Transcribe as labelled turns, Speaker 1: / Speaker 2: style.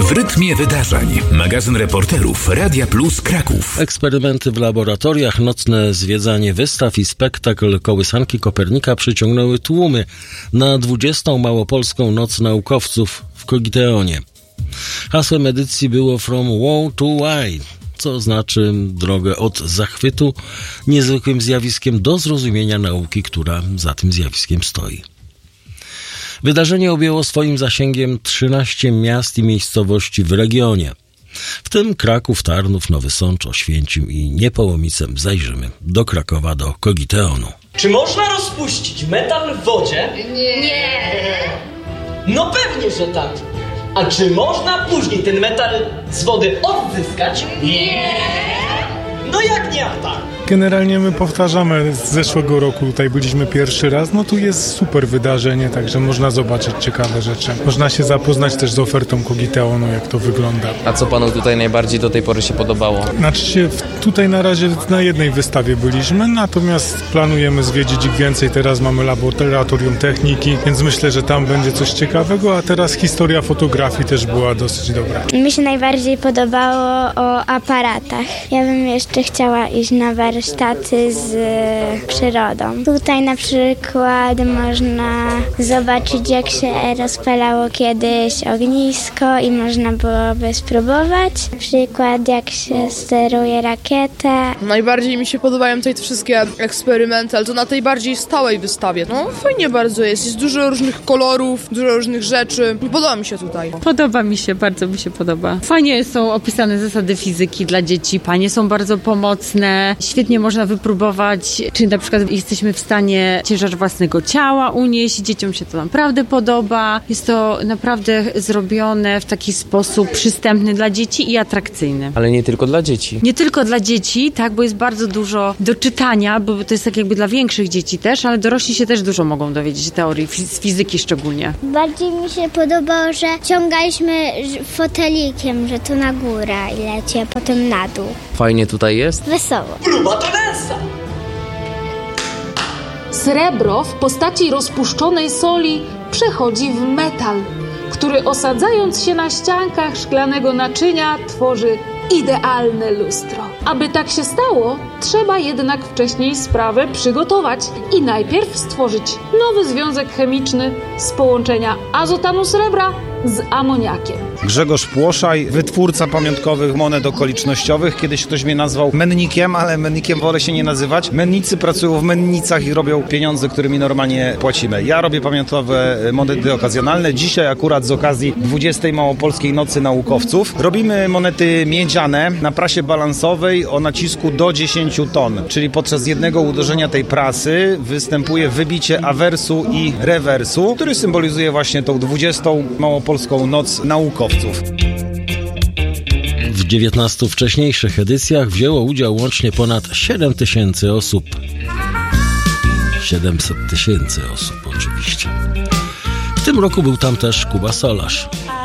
Speaker 1: W rytmie wydarzeń. Magazyn reporterów Radia Plus Kraków.
Speaker 2: Eksperymenty w laboratoriach, nocne zwiedzanie wystaw i spektakl Kołysanki Kopernika przyciągnęły tłumy na 20. Małopolską Noc Naukowców w Kogiteonie. Hasłem edycji było From Wow to Why, co znaczy drogę od zachwytu niezwykłym zjawiskiem do zrozumienia nauki, która za tym zjawiskiem stoi. Wydarzenie objęło swoim zasięgiem 13 miast i miejscowości w regionie, w tym Kraków, Tarnów, Nowy Sącz, Oświęcim i Niepołomicem. Zajrzymy do Krakowa, do Kogiteonu.
Speaker 3: Czy można rozpuścić metal w wodzie?
Speaker 4: Nie.
Speaker 3: No pewnie, że tak. A czy można później ten metal z wody odzyskać?
Speaker 4: Nie.
Speaker 3: No jak nie, a tak?
Speaker 5: Generalnie my powtarzamy z zeszłego roku, tutaj byliśmy pierwszy raz, no tu jest super wydarzenie, także można zobaczyć ciekawe rzeczy. Można się zapoznać też z ofertą Kogiteonu, jak to wygląda.
Speaker 6: A co panu tutaj najbardziej do tej pory się podobało?
Speaker 5: Znaczy się, tutaj na razie na jednej wystawie byliśmy, natomiast planujemy zwiedzić ich więcej. Teraz mamy laboratorium techniki, więc myślę, że tam będzie coś ciekawego, a teraz historia fotografii też była dosyć dobra.
Speaker 7: Mi się najbardziej podobało o aparatach. Ja bym jeszcze chciała iść na warsztaty z przyrodą. Tutaj na przykład można zobaczyć, jak się rozpalało kiedyś ognisko i można byłoby spróbować. Na przykład jak się steruje rakietę.
Speaker 8: Najbardziej mi się podobają tutaj te wszystkie eksperymenty, ale to na tej bardziej stałej wystawie. No fajnie bardzo jest dużo różnych kolorów, dużo różnych rzeczy. Podoba mi się tutaj.
Speaker 9: Podoba mi się, bardzo mi się podoba. Fajnie są opisane zasady fizyki dla dzieci, panie są bardzo pomocne. Świetnie można wypróbować, czy na przykład jesteśmy w stanie ciężar własnego ciała unieść. Dzieciom się to naprawdę podoba. Jest to naprawdę zrobione w taki sposób przystępny dla dzieci i atrakcyjny.
Speaker 6: Ale nie tylko dla dzieci.
Speaker 9: Nie tylko dla dzieci, tak, bo jest bardzo dużo do czytania, bo to jest tak jakby dla większych dzieci też, ale dorośli się też dużo mogą dowiedzieć teorii, z fizyki szczególnie.
Speaker 7: Bardziej mi się podobało, że ciągaliśmy fotelikiem, że tu na górę i leci, a potem na dół.
Speaker 6: Fajnie tutaj jest?
Speaker 7: Wesoło.
Speaker 3: Próba to lensa.
Speaker 10: Srebro w postaci rozpuszczonej soli przechodzi w metal, który osadzając się na ściankach szklanego naczynia tworzy idealne lustro. Aby tak się stało, trzeba jednak wcześniej sprawę przygotować i najpierw stworzyć nowy związek chemiczny z połączenia azotanu srebra z amoniakiem.
Speaker 11: Grzegorz Płoszaj, wytwórca pamiątkowych monet okolicznościowych. Kiedyś ktoś mnie nazwał mennikiem, ale mennikiem wolę się nie nazywać. Mennicy pracują w mennicach i robią pieniądze, którymi normalnie płacimy. Ja robię pamiątkowe monety okazjonalne. Dzisiaj akurat z okazji 20. Małopolskiej Nocy Naukowców robimy monety miedziane na prasie balansowej o nacisku do 10 ton. Czyli podczas jednego uderzenia tej prasy występuje wybicie awersu i rewersu, który symbolizuje właśnie tą 20. Małopolską Noc Naukowców.
Speaker 2: W 19 wcześniejszych edycjach wzięło udział łącznie ponad 7 000 osób. 700 000 osób oczywiście. W tym roku był tam też Kuba Solarz.